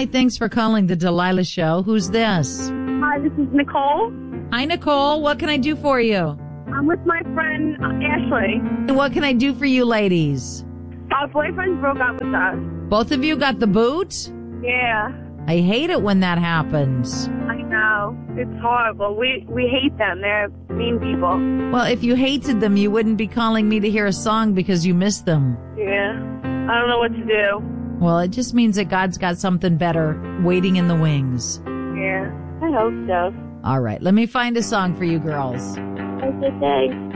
Hi, thanks for calling the Delilah Show. Who's this? Hi, this is Nicole. Hi, Nicole. What can I do for you? I'm with my friend Ashley. And what can I do for you ladies? Our boyfriend broke up with us. Both of you got the boot? Yeah, I hate it when that happens. I know. It's horrible. We hate them. They're mean people. Well, if you hated them, you wouldn't be calling me to hear a song because you missed them. Yeah, I don't know what to do. Well, it just means that God's got something better waiting in the wings. Yeah, I hope so. All right, let me find a song for you girls. Okay, thanks.